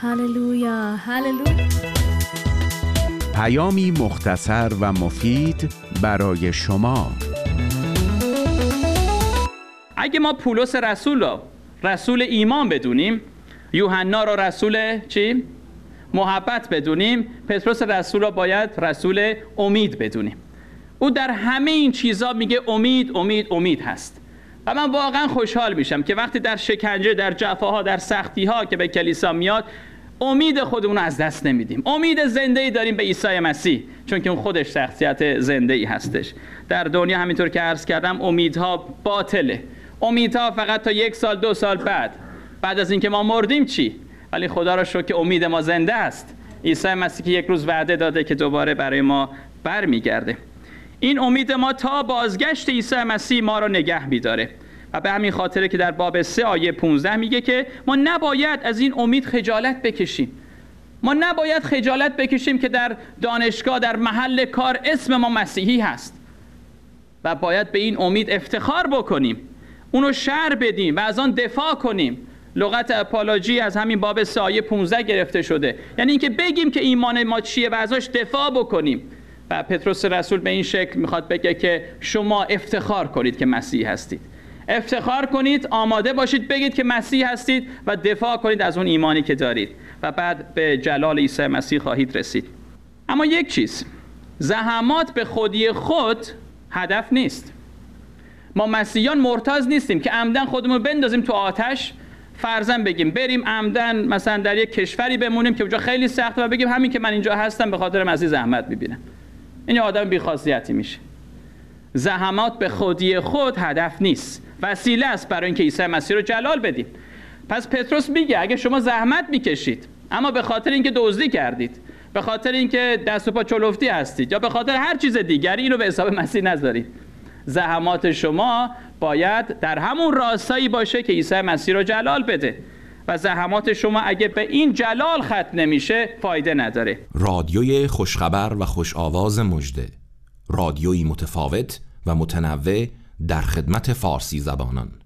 هللویا هللویا. پیامی مختصر و مفید برای شما. اگه ما پولس رسول ایمان بدونیم، یوحنا رو رسول چی؟ محبت بدونیم، پتروس رسول رو باید رسول امید بدونیم. او در همه این چیزا میگه امید امید امید هست. و من واقعا خوشحال میشم که وقتی در شکنجه، در جفاها، در سختی‌ها که به کلیسا میاد، امید خودمون رو از دست نمیدیم. امید زنده‌ای داریم به عیسی مسیح، چون که اون خودش شخصیت زنده‌ای هستش. در دنیا همینطور که عرض کردم امیدها باطله. امیدها فقط تا 1 سال 2 سال بعد از اینکه ما مردیم چی؟ ولی خدا را شکر که امید ما زنده است. عیسی مسیح که یک روز وعده داده که دوباره برای ما برمیگرده. این امید ما تا بازگشت عیسی مسیح ما را نگه می‌داره. و به همین خاطره که در باب 3 آیه 15 میگه که ما نباید از این امید خجالت بکشیم. ما نباید خجالت بکشیم که در دانشگاه، در محل کار اسم ما مسیحی هست. و باید به این امید افتخار بکنیم. اونو شرح بدیم و از آن دفاع کنیم. لغت اپولوژی از همین باب 3 آیه 15 گرفته شده. یعنی اینکه بگیم که ایمان ما چیه و ازش دفاع بکنیم. و پتروس رسول به این شکل میخواد بگه که شما افتخار کنید که مسیحی هستید. افتخار کنید، آماده باشید بگید که مسیح هستید و دفاع کنید از اون ایمانی که دارید و بعد به جلال عیسی مسیح خواهید رسید. اما یک چیز، زحمات به خودی خود هدف نیست. ما مسیحیان مرتضی نیستیم که عمدن خودمون بندازیم تو آتش، فرضاً بگیم بریم عمدن مثلا در یک کشوری بمونیم که اونجا خیلی سخته و بگیم همین که من اینجا هستم به خاطر مسیح زحمت می‌بینم. این آدم بی‌خاصیتی میشه. زحمات به خودی خود هدف نیست، وسیله است برای اینکه عیسی مسیح رو جلال بدیم. پس پتروس میگه اگه شما زحمت میکشید اما به خاطر اینکه دزدی کردید، به خاطر اینکه دست و پا چلفتی هستید یا به خاطر هر چیز دیگری، اینو به حساب مسیح نذارید. زحمات شما باید در همون راستایی باشه که عیسی مسیح رو جلال بده و زحمات شما اگه به این جلال ختم نمیشه فایده نداره. رادیوی خوشخبر و خوش آواز مژده، رادیویی متفاوت و متنوع در خدمت فارسی زبانان.